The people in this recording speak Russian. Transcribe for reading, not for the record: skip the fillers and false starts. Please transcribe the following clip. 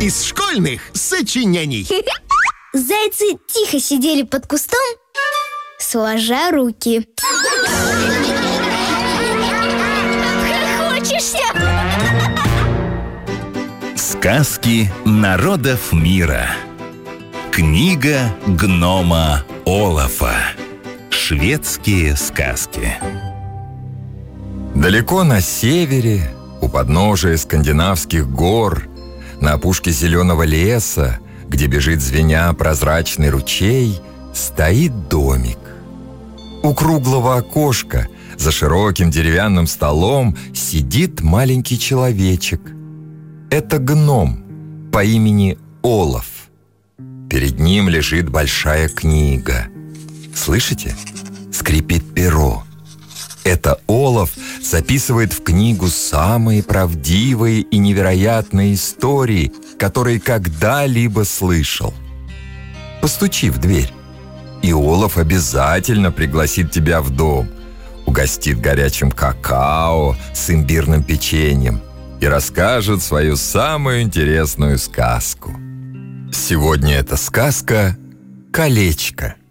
из школьных сочинений. Зайцы тихо сидели под кустом, сложа руки. Сказки народов мира. Книга гнома Олафа. Шведские сказки. Далеко на севере, у подножия скандинавских гор, на опушке зеленого леса, где бежит звеня прозрачный ручей, стоит домик. У круглого окошка за широким деревянным столом сидит маленький человечек. Это гном по имени Олаф. Перед ним лежит большая книга. Слышите? Скрипит перо. Это Олаф записывает в книгу самые правдивые и невероятные истории, которые когда-либо слышал. Постучи в дверь, и Олаф обязательно пригласит тебя в дом, угостит горячим какао с имбирным печеньем и расскажет свою самую интересную сказку. Сегодня эта сказка «Колечко».